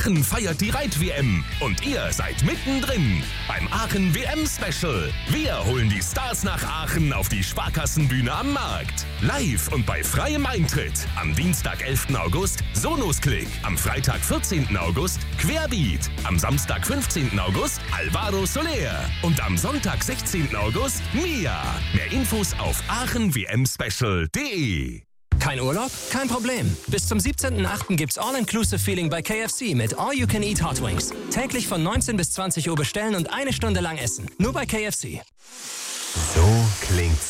Aachen feiert die Reit-WM und ihr seid mittendrin beim Aachen WM-Special. Wir holen die Stars nach Aachen auf die Sparkassenbühne am Markt. Live und bei freiem Eintritt. Am Dienstag, 11. August, Sonos-Klick. Am Freitag, 14. August, Querbeat. Am Samstag, 15. August, Alvaro Soler. Und am Sonntag, 16. August, Mia. Mehr Infos auf aachenwmspecial.de. Kein Urlaub? Kein Problem. Bis zum 17.08. gibt's All-Inclusive-Feeling bei KFC mit All-You-Can-Eat Hot Wings. Täglich von 19 bis 20 Uhr bestellen und 1 Stunde lang essen. Nur bei KFC. So klingt